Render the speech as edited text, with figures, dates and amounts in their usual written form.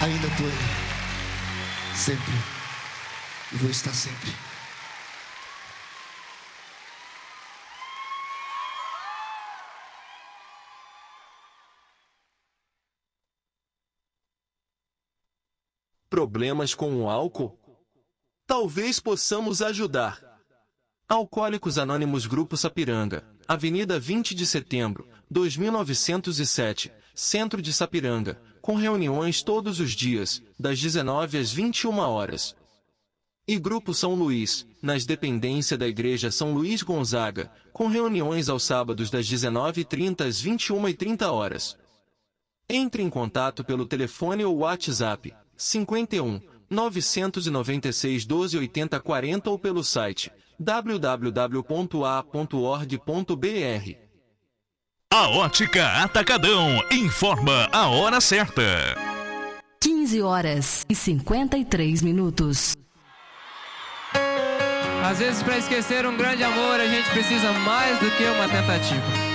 Ainda estou aí, sempre, e vou estar sempre. Problemas com o álcool? Talvez possamos ajudar. Alcoólicos Anônimos Grupo Sapiranga, Avenida 20 de Setembro, 2907, Centro de Sapiranga, com reuniões todos os dias, das 19 às 21 horas. E Grupo São Luís, nas dependências da Igreja São Luís Gonzaga, com reuniões aos sábados das 19h30 às 21h30 horas. Entre em contato pelo telefone ou WhatsApp 51 996 12 80 40 ou pelo site www.a.org.br. A Ótica Atacadão informa a hora certa. 15h53. Às vezes, para esquecer um grande amor, a gente precisa mais do que uma tentativa.